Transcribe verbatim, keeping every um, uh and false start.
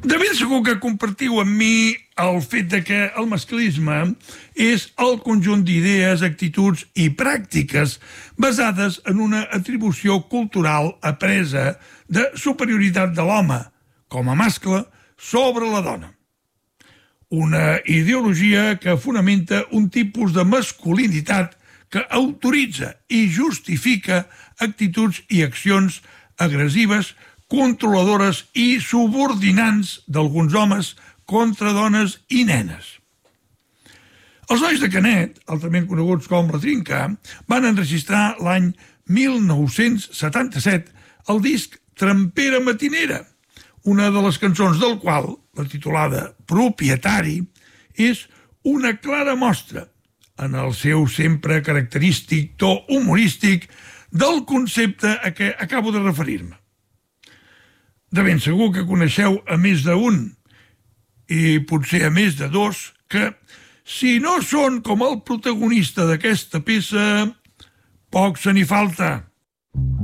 De ben segur que compartiu amb mi el fet de que el masclisme és el conjunt d'idees, actituds i pràctiques basades en una atribució cultural apresa de superioritat de l'home, com a mascle, sobre la dona. Una ideologia que fonamenta un tipus de masculinitat que autoritza i justifica actituds i accions agressives, controladores i subordinants d'alguns homes contra dones i nenes. Els Nois de Canet, altrament coneguts com La Trinca, van enregistrar l'any mil nou-cents setanta-set el disc Trempera matinera, una de les cançons del qual, la titulada Propietari, és una clara mostra, en el seu sempre característic to humorístic, del concepte a què acabo de referir-me. De ben segur que coneixeu a més d'un, i potser a més de dos, que, si no són com el protagonista d'aquesta peça, poc se n'hi falta.